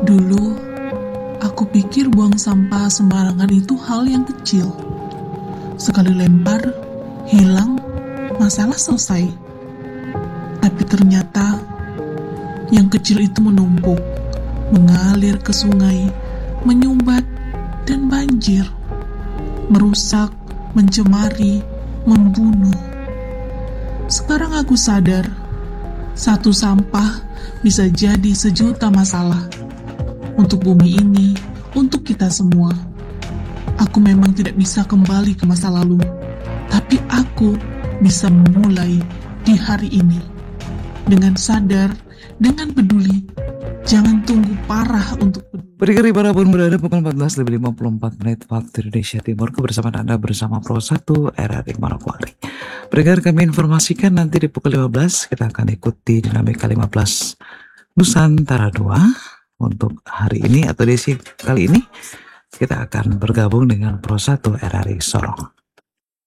Dulu, aku pikir buang sampah sembarangan itu hal yang kecil. Sekali lempar, hilang, masalah selesai. Tapi ternyata, yang kecil itu menumpuk, mengalir ke sungai, menyumbat, dan banjir. Merusak, mencemari, membunuh. Sekarang aku sadar, satu sampah bisa jadi sejuta masalah. Untuk bumi ini, untuk kita semua. Aku memang tidak bisa kembali ke masa lalu, tapi aku bisa memulai di hari ini. Dengan sadar, dengan peduli, jangan tunggu parah untuk peduli. Pendengar dimanapun berada, pukul 14.54 waktu Indonesia Timur, kebersamaan Anda bersama Pro 1 RRI Manokwari. Pendengar, kami informasikan nanti di pukul 15 kita akan ikuti dinamika 15 Nusantara 2. Untuk hari ini atau edisi kali ini kita akan bergabung dengan Pro 1 RRI Sorong.